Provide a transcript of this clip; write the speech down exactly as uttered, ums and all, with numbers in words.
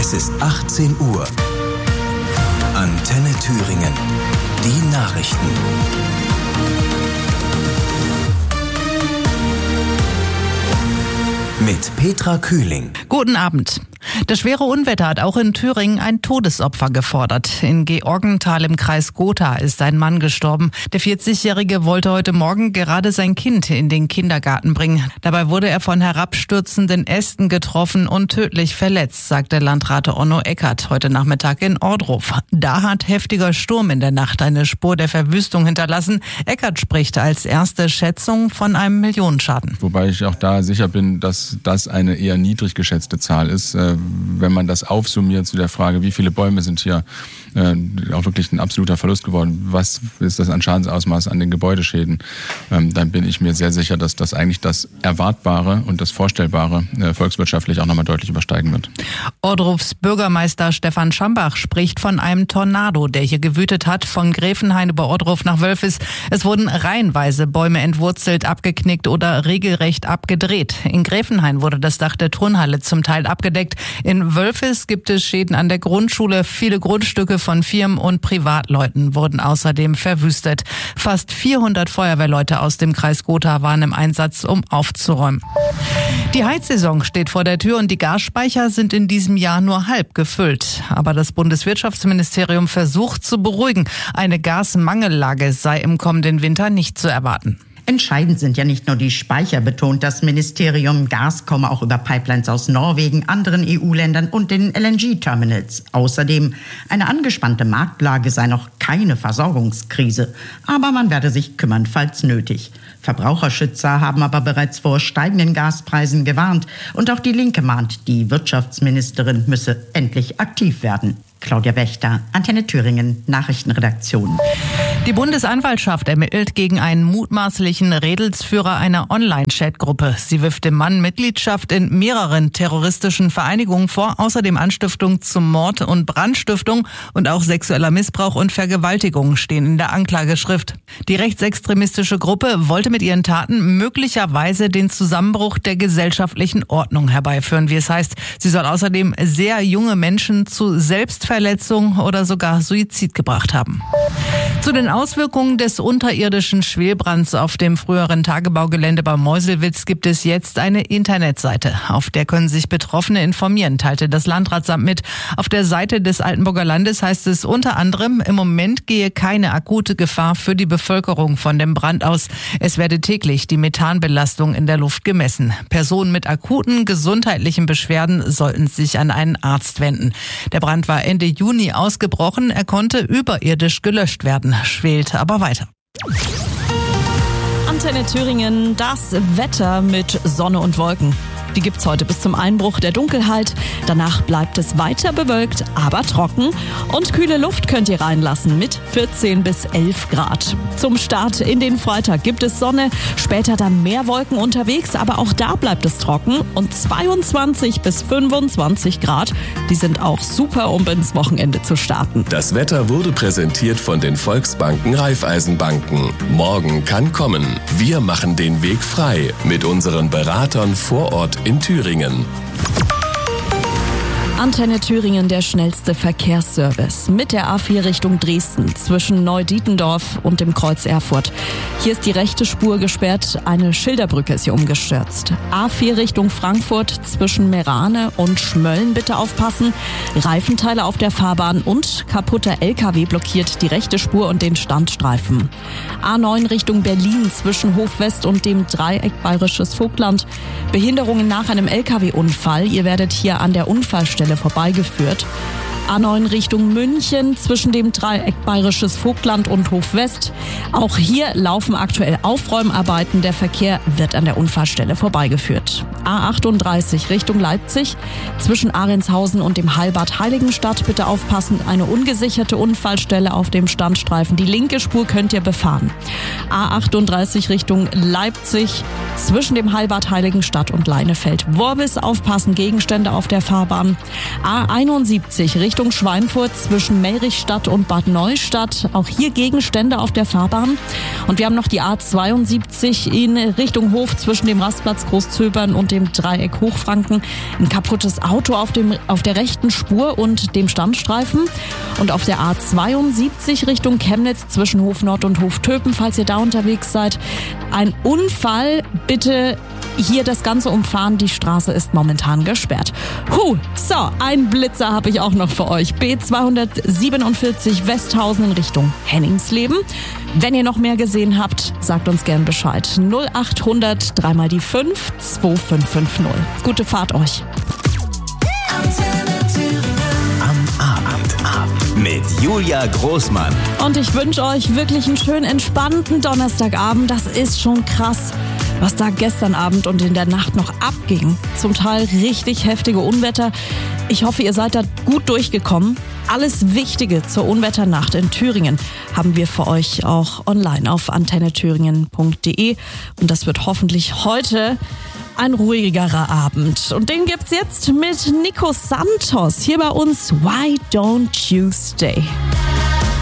Es ist achtzehn Uhr. Antenne Thüringen. Die Nachrichten. Mit Petra Kühling. Guten Abend. Das schwere Unwetter hat auch in Thüringen ein Todesopfer gefordert. In Georgenthal im Kreis Gotha ist ein Mann gestorben. Der vierzigjährige wollte heute Morgen gerade sein Kind in den Kindergarten bringen. Dabei wurde er von herabstürzenden Ästen getroffen und tödlich verletzt, sagte Landrat Onno Eckert heute Nachmittag in Ohrdruf. Da hat heftiger Sturm in der Nacht eine Spur der Verwüstung hinterlassen. Eckert spricht als erste Schätzung von einem Millionenschaden. Wobei ich auch da sicher bin, dass das eine eher niedrig geschätzte Zahl ist. Wenn man das aufsummiert zu der Frage, wie viele Bäume sind hier äh, auch wirklich ein absoluter Verlust geworden, was ist das an Schadensausmaß an den Gebäudeschäden, ähm, dann bin ich mir sehr sicher, dass das eigentlich das Erwartbare und das Vorstellbare äh, volkswirtschaftlich auch nochmal deutlich übersteigen wird. Ohrdrufs Bürgermeister Stefan Schambach spricht von einem Tornado, der hier gewütet hat, von Gräfenhain über Ohrdruf nach Wölfis. Es wurden reihenweise Bäume entwurzelt, abgeknickt oder regelrecht abgedreht. In Gräfenhain wurde das Dach der Turnhalle zum Teil abgedeckt. In Wölfis gibt es Schäden an der Grundschule. Viele Grundstücke von Firmen und Privatleuten wurden außerdem verwüstet. Fast vierhundert Feuerwehrleute aus dem Kreis Gotha waren im Einsatz, um aufzuräumen. Die Heizsaison steht vor der Tür und die Gasspeicher sind in diesem Jahr nur halb gefüllt. Aber das Bundeswirtschaftsministerium versucht zu beruhigen. Eine Gasmangellage sei im kommenden Winter nicht zu erwarten. Entscheidend sind ja nicht nur die Speicher, betont das Ministerium. Gas komme auch über Pipelines aus Norwegen, anderen E U-Ländern und den L N G-Terminals. Außerdem, eine angespannte Marktlage sei noch keine Versorgungskrise. Aber man werde sich kümmern, falls nötig. Verbraucherschützer haben aber bereits vor steigenden Gaspreisen gewarnt. Und auch die Linke mahnt, die Wirtschaftsministerin müsse endlich aktiv werden. Claudia Wächter, Antenne Thüringen, Nachrichtenredaktion. Die Bundesanwaltschaft ermittelt gegen einen mutmaßlichen Redelsführer einer Online-Chat-Gruppe. Sie wirft dem Mann Mitgliedschaft in mehreren terroristischen Vereinigungen vor, außerdem Anstiftung zum Mord und Brandstiftung und auch sexueller Missbrauch und Vergewaltigung stehen in der Anklageschrift. Die rechtsextremistische Gruppe wollte mit ihren Taten möglicherweise den Zusammenbruch der gesellschaftlichen Ordnung herbeiführen, wie es heißt. Sie soll außerdem sehr junge Menschen zu Selbstverletzung oder sogar Suizid gebracht haben. Zu den Auswirkungen des unterirdischen Schwelbrands auf dem früheren Tagebaugelände bei Meuselwitz gibt es jetzt eine Internetseite. Auf der können sich Betroffene informieren, teilte das Landratsamt mit. Auf der Seite des Altenburger Landes heißt es unter anderem, im Moment gehe keine akute Gefahr für die Bevölkerung von dem Brand aus. Es werde täglich die Methanbelastung in der Luft gemessen. Personen mit akuten gesundheitlichen Beschwerden sollten sich an einen Arzt wenden. Der Brand war Ende Juni ausgebrochen. Er konnte überirdisch gelöscht werden, schwelt aber weiter. Antenne Thüringen, das Wetter mit Sonne und Wolken. Die gibt's heute bis zum Einbruch der Dunkelheit. Danach bleibt es weiter bewölkt, aber trocken. Und kühle Luft könnt ihr reinlassen mit vierzehn bis elf Grad. Zum Start in den Freitag gibt es Sonne, später dann mehr Wolken unterwegs, aber auch da bleibt es trocken. Und zweiundzwanzig bis fünfundzwanzig Grad, die sind auch super, um ins Wochenende zu starten. Das Wetter wurde präsentiert von den Volksbanken Raiffeisenbanken. Morgen kann kommen. Wir machen den Weg frei mit unseren Beratern vor Ort in Thüringen. Antenne Thüringen, der schnellste Verkehrsservice mit der A vier Richtung Dresden zwischen Neudietendorf und dem Kreuz Erfurt. Hier ist die rechte Spur gesperrt, eine Schilderbrücke ist hier umgestürzt. A vier Richtung Frankfurt zwischen Merane und Schmölln bitte aufpassen. Reifenteile auf der Fahrbahn und kaputter L K W blockiert die rechte Spur und den Standstreifen. A neun Richtung Berlin zwischen Hofwest und dem Dreieck Bayerisches Vogtland. Behinderungen nach einem L K W-Unfall. Ihr werdet hier an der Unfallstelle vorbeigeführt. A neun Richtung München zwischen dem Dreieck Bayerisches Vogtland und Hofwest. Auch hier laufen aktuell Aufräumarbeiten. Der Verkehr wird an der Unfallstelle vorbeigeführt. A achtunddreißig Richtung Leipzig zwischen Ahrentshausen und dem Heilbad Heiligenstadt. Bitte aufpassen, eine ungesicherte Unfallstelle auf dem Standstreifen. Die linke Spur könnt ihr befahren. A achtunddreißig Richtung Leipzig zwischen dem Heilbad Heiligenstadt und Leinefeld-Worbis. Aufpassen, Gegenstände auf der Fahrbahn. A einundsiebzig Richtung Richtung Schweinfurt zwischen Melrichstadt und Bad Neustadt. Auch hier Gegenstände auf der Fahrbahn. Und wir haben noch die A zweiundsiebzig in Richtung Hof zwischen dem Rastplatz Großzöbern und dem Dreieck Hochfranken. Ein kaputtes Auto auf, dem, auf der rechten Spur und dem Standstreifen. Und auf der A zweiundsiebzig Richtung Chemnitz zwischen Hof Nord und Hof Töpen, falls ihr da unterwegs seid. Ein Unfall, bitte hier das Ganze umfahren. Die Straße ist momentan gesperrt. Huh, so, ein Blitzer habe ich auch noch für euch. B zweihundertsiebenundvierzig Westhausen in Richtung Henningsleben. Wenn ihr noch mehr gesehen habt, sagt uns gern Bescheid. null acht hundert drei mal die fünf zwei fünf fünf null. Gute Fahrt euch. Am Abend ab mit Julia Großmann. Und ich wünsche euch wirklich einen schönen, entspannten Donnerstagabend. Das ist schon krass, was da gestern Abend und in der Nacht noch abging. Zum Teil richtig heftige Unwetter. Ich hoffe, ihr seid da gut durchgekommen. Alles Wichtige zur Unwetternacht in Thüringen haben wir für euch auch online auf antenne thüringen punkt de. Und das wird hoffentlich heute ein ruhigerer Abend. Und den gibt's jetzt mit Nico Santos hier bei uns. Why Don't You Stay?